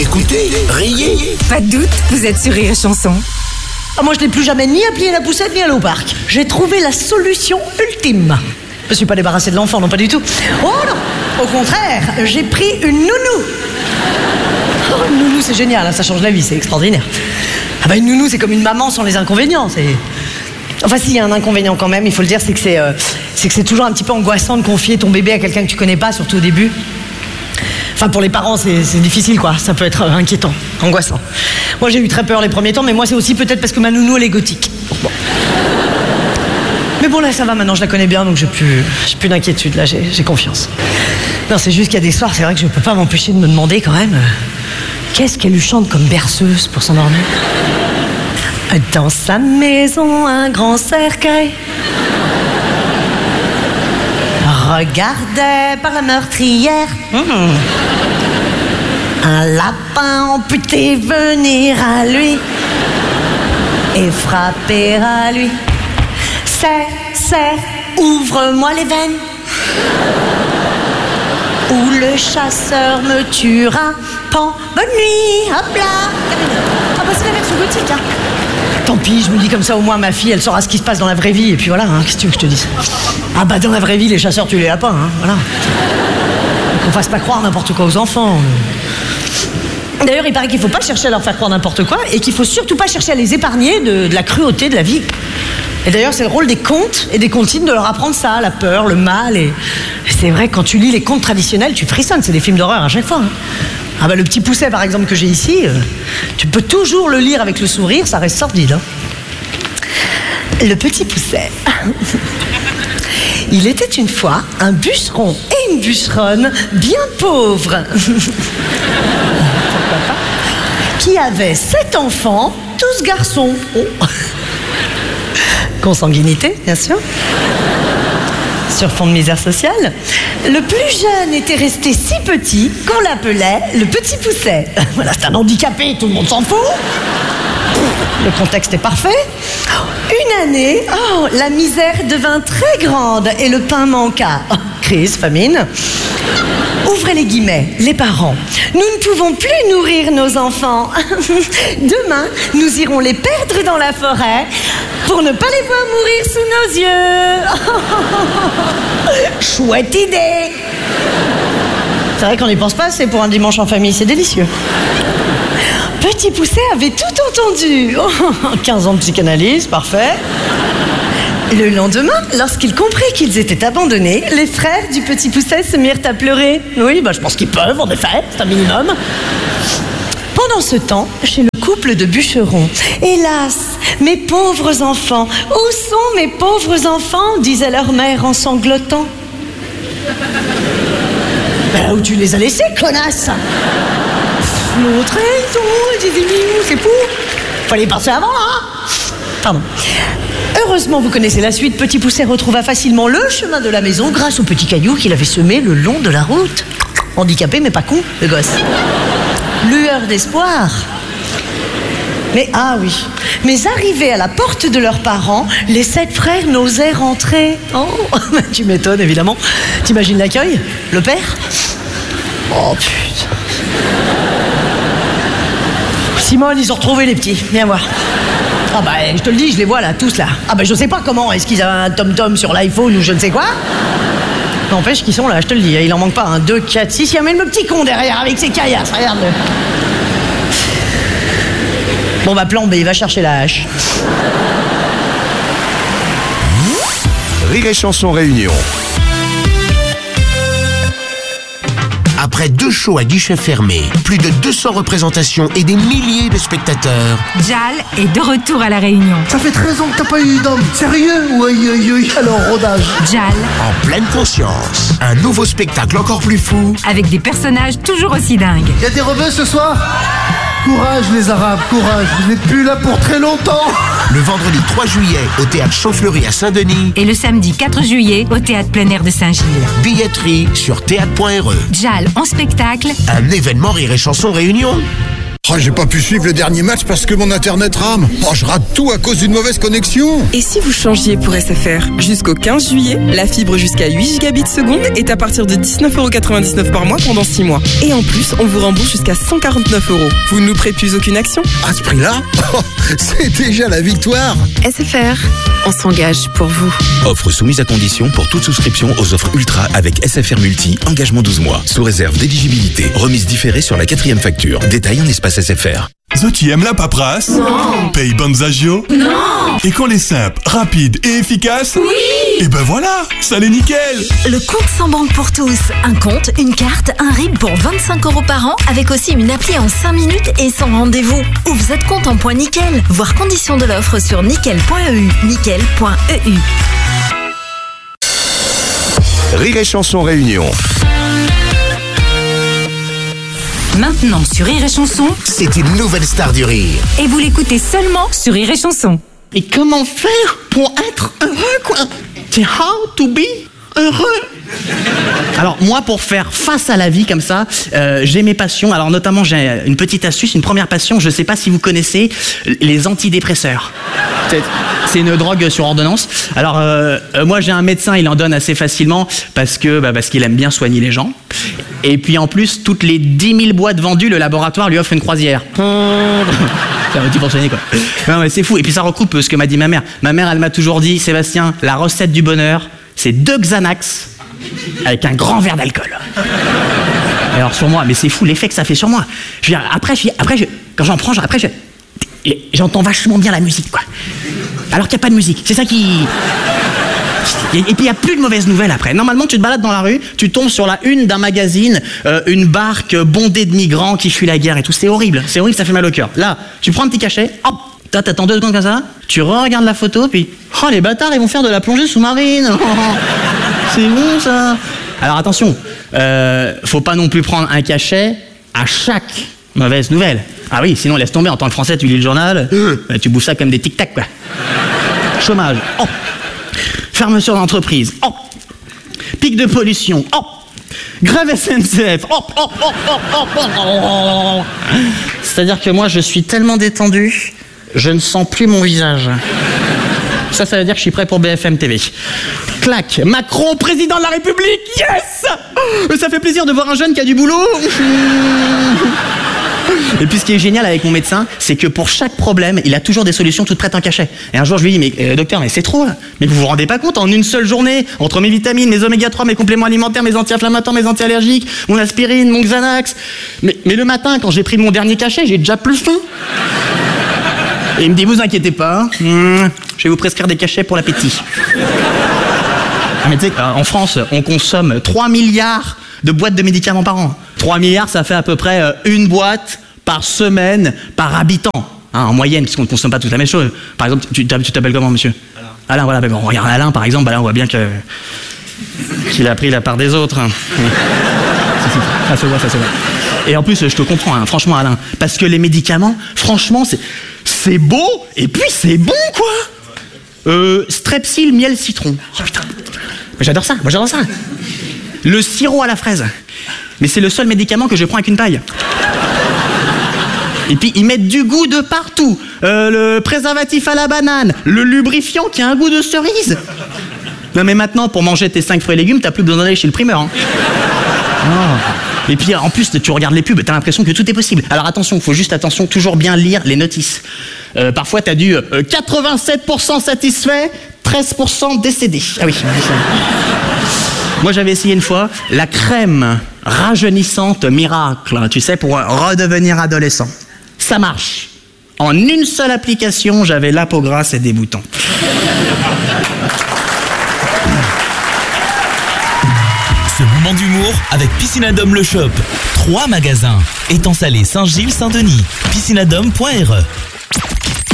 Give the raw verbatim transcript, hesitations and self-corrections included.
Écoutez, riez. Pas de doute, vous êtes sur Rire et Chanson. Ah, moi, je n'ai plus jamais ni appelé la poussette ni allé au parc. J'ai trouvé la solution ultime. Je ne suis pas débarrassée de l'enfant, non, pas du tout. Oh non, au contraire, j'ai pris une nounou. Oh, une nounou, c'est génial, hein, ça change la vie, c'est extraordinaire. Ah bah une nounou, c'est comme une maman sans les inconvénients. C'est... Enfin, s'il y a un inconvénient quand même, il faut le dire, c'est que c'est, euh, c'est que c'est toujours un petit peu angoissant de confier ton bébé à quelqu'un que tu connais pas, surtout au début. Enfin, pour les parents, c'est, c'est difficile, quoi. Ça peut être inquiétant, angoissant. Moi, j'ai eu très peur les premiers temps, mais moi, c'est aussi peut-être parce que ma nounou, elle est gothique. Bon. Mais bon, là, ça va, maintenant, je la connais bien, donc j'ai plus, j'ai plus d'inquiétude, là, j'ai, j'ai confiance. Non, c'est juste qu'il y a des soirs, c'est vrai que je peux pas m'empêcher de me demander, quand même, euh, qu'est-ce qu'elle lui chante comme berceuse pour s'endormir? Dans sa maison, un grand cercueil regardait par la meurtrière mmh. un lapin amputé venir à lui et frapper à lui. Serre, serre, ouvre-moi les veines ou le chasseur me tuera. Pan, bonne nuit, hop là. Ah bah c'est la version gothique, hein. Tant pis, je me dis comme ça, au moins ma fille, elle saura ce qui se passe dans la vraie vie. Et puis voilà, hein, qu'est-ce que tu veux que je te dise? Ah bah dans la vraie vie, les chasseurs tuent les lapins, hein, voilà. Qu'on fasse pas croire n'importe quoi aux enfants. D'ailleurs, il paraît qu'il faut pas chercher à leur faire croire n'importe quoi et qu'il faut surtout pas chercher à les épargner de, de la cruauté de la vie. Et d'ailleurs, c'est le rôle des contes et des comptines de leur apprendre ça, la peur, le mal. Et, et c'est vrai, quand tu lis les contes traditionnels, tu frissonnes, c'est des films d'horreur à chaque fois, hein. Ah bah le petit Pousset par exemple que j'ai ici, euh, tu peux toujours le lire avec le sourire, ça reste sordide, hein. Le petit Pousset. Il était une fois un bûcheron et une bûcheronne bien pauvres. Pourquoi pas, qui avaient sept enfants, tous garçons. Oh. Consanguinité, bien sûr. Sur fond de misère sociale, le plus jeune était resté si petit qu'on l'appelait le petit Pousset. Voilà, c'est un handicapé, tout le monde s'en fout. Le contexte est parfait. Une année, oh, la misère devint très grande et le pain manqua. Oh, crise, famine. Ouvrez les guillemets, les parents. Nous ne pouvons plus nourrir nos enfants. Demain, nous irons les perdre dans la forêt pour ne pas les voir mourir sous nos yeux. Chouette idée. C'est vrai qu'on n'y pense pas, c'est pour un dimanche en famille, c'est délicieux. Petit Pousset avait tout entendu. Oh, quinze ans de psychanalyse, parfait. Le lendemain, lorsqu'ils comprirent qu'ils étaient abandonnés, les frères du petit Pousset se mirent à pleurer. Oui, bah, je pense qu'ils peuvent, en effet, c'est un minimum. Pendant ce temps, chez le couple de bûcherons, hélas, mes pauvres enfants, où sont mes pauvres enfants, disait leur mère en sanglotant. Ben, où tu les as laissés, connasse? L'autre, ils ont, j'ai dit, c'est fou. Fallait passer avant, hein? Pardon. Heureusement, vous connaissez la suite. Petit Pousset retrouva facilement le chemin de la maison grâce aux petits cailloux qu'il avait semés le long de la route. Handicapé, mais pas con, le gosse. Lueur d'espoir. Mais, ah oui, mais arrivés à la porte de leurs parents, les sept frères n'osaient rentrer. Oh, tu m'étonnes, évidemment. T'imagines l'accueil? Le père? Oh, putain. Simone, ils ont retrouvé les petits. Viens voir. Ah bah, je te le dis, je les vois là, tous là. Ah bah, je sais pas comment. Est-ce qu'ils avaient un tom-tom sur l'iPhone ou je ne sais quoi? N'empêche qu'ils sont là, je te le dis. Il en manque pas un, deux, quatre, six. Il y a même le petit con derrière avec ses caillasses, regarde-le. Bon bah, plan B, il va chercher la hache. Rire et Chanson Réunion. Après deux shows à guichet fermé, plus de deux cents représentations et des milliers de spectateurs, Jal est de retour à La Réunion. Ça fait treize ans que t'as pas eu d'homme. Sérieux? Oui, oui, oui. Alors, rodage. Jal, en pleine conscience, un nouveau spectacle encore plus fou, avec des personnages toujours aussi dingues. Y a des rebeux ce soir? Courage les Arabes, courage. Vous n'êtes plus là pour très longtemps. le vendredi trois juillet au Théâtre Champfleury à Saint-Denis et le samedi quatre juillet au Théâtre Plein Air de Saint-Gilles. Billetterie sur théâtre point r e. Jal en spectacle. Un événement Rire et Chanson Réunion. Oh, j'ai pas pu suivre le dernier match parce que mon internet rame. Oh, je rate tout à cause d'une mauvaise connexion. Et si vous changiez pour S F R? Jusqu'au quinze juillet, la fibre jusqu'à huit gigabits seconde est à partir de dix-neuf euros quatre-vingt-dix-neuf par mois pendant six mois. Et en plus, on vous rembourse jusqu'à cent quarante-neuf euros. Vous ne louperez plus aucune action. À ce prix-là, oh, c'est déjà la victoire. S F R, on s'engage pour vous. Offre soumise à condition pour toute souscription aux offres Ultra avec S F R Multi, engagement douze mois, sous réserve d'éligibilité, remise différée sur la quatrième facture. Détail en espace S F R. Zo, tu aimes la paperasse? Non. Paye bonnes agios? Non. Et qu'on est simple, rapide et efficace? Oui. Et ben voilà, ça l'est nickel. Le compte sans banque pour tous. Un compte, une carte, un R I B pour vingt-cinq euros par an, avec aussi une appli en cinq minutes et sans rendez-vous. Ou vous êtes compte en point nickel. Voir conditions de l'offre sur nickel point e u. nickel point e u. Rire et Chanson Réunion. Maintenant sur Rire et Chanson, C'est une nouvelle star du rire. et vous l'écoutez seulement sur Rire et Chanson. Et comment faire pour être heureux, quoi? C'est how to be heureux. Alors moi, pour faire face à la vie comme ça, euh, j'ai mes passions. Alors notamment, j'ai une petite astuce, une première passion. Je sais pas si vous connaissez les antidépresseurs. C'est, c'est une drogue sur ordonnance. Alors euh, euh, moi, j'ai un médecin, il en donne assez facilement parce que bah, parce qu'il aime bien soigner les gens. Et puis en plus, toutes les dix mille boîtes vendues, le laboratoire lui offre une croisière. C'est un outil pour soigner, quoi. Non mais c'est fou. Et puis ça recoupe ce que m'a dit ma mère. Ma mère, elle m'a toujours dit, Sébastien, la recette du bonheur, c'est deux Xanax avec un grand verre d'alcool. Alors sur moi, mais c'est fou l'effet que ça fait sur moi. Je veux dire, après, je, après je, quand j'en prends, après, je, j'entends vachement bien la musique, quoi. Alors qu'il n'y a pas de musique. C'est ça qui... Et puis il n'y a plus de mauvaises nouvelles après. Normalement, tu te balades dans la rue, tu tombes sur la une d'un magazine, euh, une barque bondée de migrants qui fuient la guerre et tout. C'est horrible, c'est horrible, ça fait mal au cœur. Là, tu prends un petit cachet, hop, t'attends deux secondes comme ça, tu re-regardes la photo, puis oh les bâtards, ils vont faire de la plongée sous-marine. C'est bon ça. Alors attention, euh, faut pas non plus prendre un cachet à chaque mauvaise nouvelle. Ah oui, sinon laisse tomber, en tant que Français, tu lis le journal, euh, tu bouffes ça comme des tic-tac, quoi. Chômage, oh. Fermeture d'entreprise, oh. Pic de pollution, oh. Grève S N C F, oh, oh, oh, oh, oh, oh, oh. C'est-à-dire que moi, je suis tellement détendu, je ne sens plus mon visage. Ça, ça veut dire que je suis prêt pour B F M T V. Clac, Macron, président de la République, yes! Ça fait plaisir de voir un jeune qui a du boulot. Et puis ce qui est génial avec mon médecin, c'est que pour chaque problème, il a toujours des solutions toutes prêtes en cachet. Et un jour, je lui dis, mais euh, docteur, mais c'est trop là. Mais vous vous rendez pas compte, en une seule journée, entre mes vitamines, mes oméga trois, mes compléments alimentaires, mes anti-inflammatoires, mes anti-allergiques, mon aspirine, mon Xanax. Mais, mais le matin, quand j'ai pris mon dernier cachet, j'ai déjà plus faim. Et il me dit, vous inquiétez pas, hmm, je vais vous prescrire des cachets pour l'appétit. Ah, mais tu sais, en France, on consomme trois milliards de boîtes de médicaments par an. trois milliards, ça fait à peu près euh, une boîte par semaine, par habitant, hein, en moyenne, puisqu'on ne consomme pas toute la même chose. Par exemple, tu, tu t'appelles comment, monsieur? Alain. Alain, voilà, ben bon, regarde Alain, par exemple, ben là, on voit bien que qu'il a pris la part des autres. Ça se voit, ça se voit. Et en plus, je te comprends, hein, franchement, Alain, parce que les médicaments, franchement, c'est, c'est beau, et puis c'est bon, quoi. Euh, Strepsil, miel, citron. Oh putain, mais j'adore ça, moi j'adore ça. Le sirop à la fraise. Mais c'est le seul médicament que je prends avec une paille. Et puis ils mettent du goût de partout. Euh, le préservatif à la banane, le lubrifiant qui a un goût de cerise. Non mais maintenant, pour manger tes cinq fruits et légumes, t'as plus besoin d'aller chez le primeur. Hein. Oh. Et puis en plus, tu regardes les pubs, t'as l'impression que tout est possible. Alors attention, faut juste attention, toujours bien lire les notices. Euh, parfois t'as du euh, quatre-vingt-sept pour cent satisfait, treize pour cent décédé. Ah oui. Moi, j'avais essayé une fois la crème rajeunissante miracle, tu sais, pour redevenir adolescent. Ça marche. En une seule application, j'avais la peau grasse et des boutons. Ce moment d'humour avec Piscinadome Le Shop. Trois magasins. Étang Salé, Saint-Gilles, Saint-Denis. piscinadome point r e